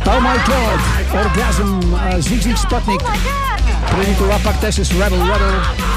Oh my God, Orgasm, ZZ Sputnik. Преди това пак те с Rebel Rebel.